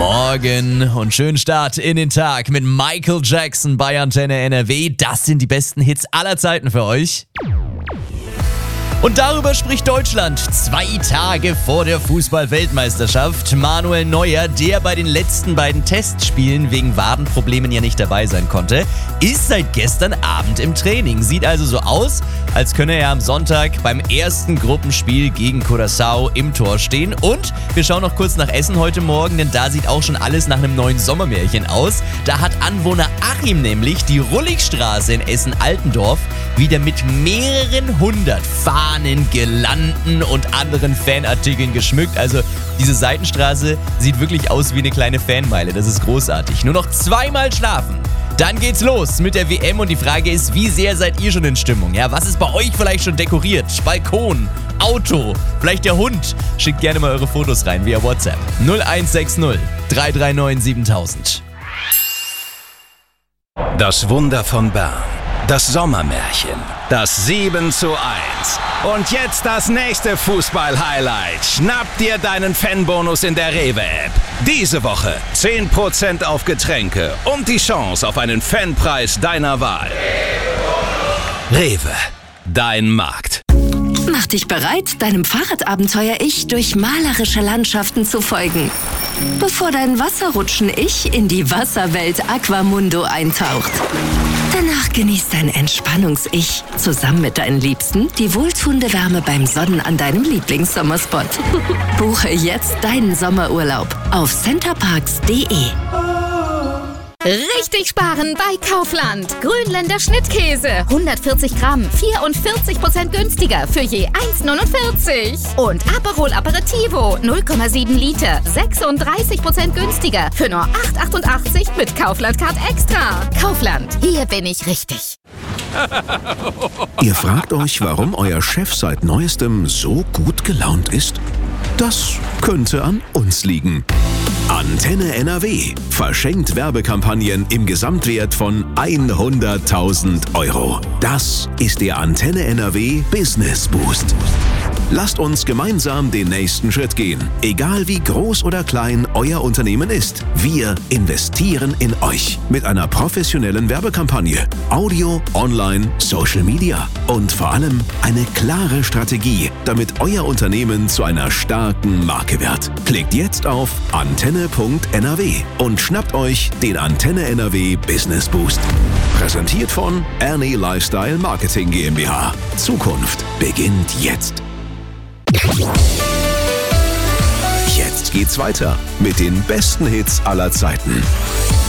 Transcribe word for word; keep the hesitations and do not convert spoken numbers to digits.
Morgen und schönen Start in den Tag mit Michael Jackson bei Antenne N R W. Das sind die besten Hits aller Zeiten für euch. Und darüber spricht Deutschland zwei Tage vor der Fußball-Weltmeisterschaft. Manuel Neuer, der bei den letzten beiden Testspielen wegen Wadenproblemen ja nicht dabei sein konnte, ist seit gestern Abend im Training. Sieht also so aus, als könne er am Sonntag beim ersten Gruppenspiel gegen Curaçao im Tor stehen. Und wir schauen noch kurz nach Essen heute Morgen, denn da sieht auch schon alles nach einem neuen Sommermärchen aus. Da hat Anwohner Achim nämlich die Rulligstraße in Essen-Altendorf wieder mit mehreren hundert Fahnen, Girlanden und anderen Fanartikeln geschmückt. Also diese Seitenstraße sieht wirklich aus wie eine kleine Fanmeile. Das ist großartig. Nur noch zweimal schlafen. Dann geht's los mit der W M und die Frage ist, wie sehr seid ihr schon in Stimmung? Ja, was ist bei euch vielleicht schon dekoriert? Balkon, Auto, vielleicht der Hund? Schickt gerne mal eure Fotos rein via WhatsApp. null eins sechs null drei drei neun siebentausend. Das Wunder von Bern. Das Sommermärchen. Das sieben zu eins. Und jetzt das nächste Fußball-Highlight. Schnapp dir deinen Fanbonus in der Rewe-App. Diese Woche zehn Prozent auf Getränke und die Chance auf einen Fanpreis deiner Wahl. Rewe, dein Markt. Mach dich bereit, deinem Fahrradabenteuer-Ich durch malerische Landschaften zu folgen. Bevor dein Wasserrutschen-Ich in die Wasserwelt Aquamundo eintaucht. Danach genießt dein Entspannungs-Ich zusammen mit deinen Liebsten die wohltuende Wärme beim Sonnen an deinem Lieblingssommerspot. Buche jetzt deinen Sommerurlaub auf centerparks punkt de. Richtig sparen bei Kaufland. Grünländer Schnittkäse. hundertvierzig Gramm, vierundvierzig Prozent günstiger für je eins neunundvierzig. Und Aperol Aperitivo, null Komma sieben Liter, sechsunddreißig Prozent günstiger für nur acht achtundachtzig mit Kaufland Card Extra. Kaufland, hier bin ich richtig. Ihr fragt euch, warum euer Chef seit Neuestem so gut gelaunt ist? Das könnte an uns liegen. Antenne N R W verschenkt Werbekampagnen im Gesamtwert von hunderttausend Euro. Das ist der Antenne N R W Business Boost. Lasst uns gemeinsam den nächsten Schritt gehen. Egal wie groß oder klein euer Unternehmen ist, wir investieren in euch mit einer professionellen Werbekampagne, Audio, Online, Social Media und vor allem eine klare Strategie, damit euer Unternehmen zu einer starken Marke wird. Klickt jetzt auf antenne punkt n r w und schnappt euch den Antenne N R W Business Boost. Präsentiert von Ernie Lifestyle Marketing GmbH. Zukunft beginnt jetzt. Jetzt geht's weiter mit den besten Hits aller Zeiten.